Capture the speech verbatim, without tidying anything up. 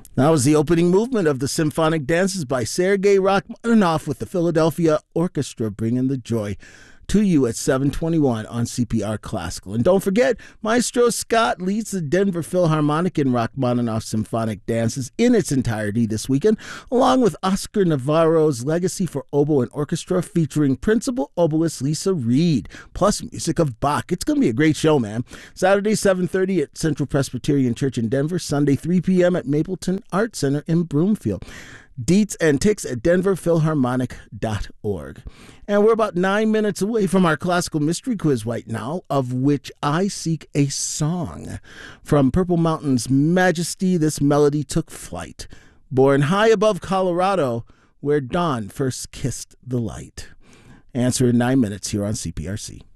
That was the opening movement of the Symphonic Dances by Sergei Rachmaninoff with the Philadelphia Orchestra, bringing the joy to you at seven twenty-one on C P R Classical. And don't forget, Maestro Scott leads the Denver Philharmonic in Rachmaninoff Symphonic Dances in its entirety this weekend, along with Oscar Navarro's Legacy for Oboe and Orchestra featuring principal oboist Lisa Reed, plus music of Bach. It's going to be a great show, man. Saturday, seven thirty at Central Presbyterian Church in Denver. Sunday, three p.m. at Mapleton Art Center in Broomfield. Deets and ticks at denver philharmonic dot org. And we're about nine minutes away from our classical mystery quiz right now, of which I seek a song. From Purple Mountain's Majesty, this melody took flight, born high above Colorado, where dawn first kissed the light. Answer in nine minutes here on C P R C.